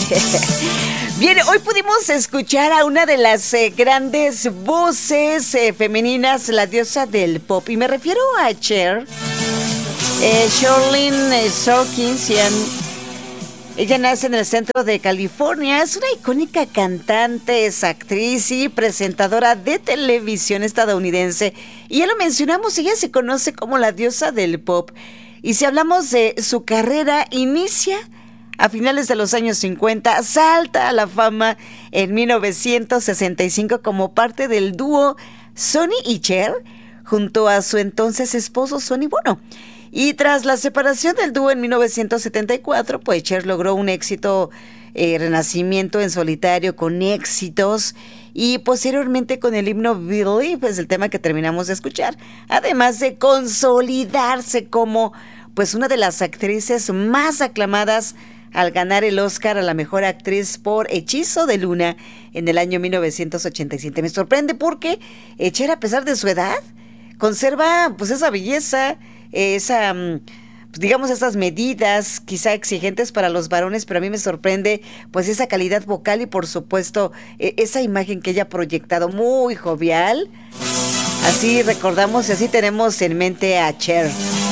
Bien, hoy pudimos escuchar a una de las grandes voces femeninas, la diosa del pop. Y me refiero a Cher, Charlene Sorkins. Ella nace en el centro de California. Es una icónica cantante, es actriz y presentadora de televisión estadounidense. Y ya lo mencionamos, ella se conoce como la diosa del pop. Y si hablamos de su carrera, inicia a finales de los años 50, salta a la fama en 1965 como parte del dúo Sonny y Cher, junto a su entonces esposo Sonny Bono. Y tras la separación del dúo en 1974, pues Cher logró un renacimiento en solitario con éxitos y posteriormente con el himno Believe, pues el tema que terminamos de escuchar, además de consolidarse como pues una de las actrices más aclamadas al ganar el Oscar a la mejor actriz por Hechizo de Luna en el año 1987. Me sorprende porque Cher, a pesar de su edad, conserva pues esa belleza, digamos, estas medidas quizá exigentes para los varones, pero a mí me sorprende pues esa calidad vocal y por supuesto esa imagen que ella ha proyectado, muy jovial. Así recordamos y así tenemos en mente a Cher.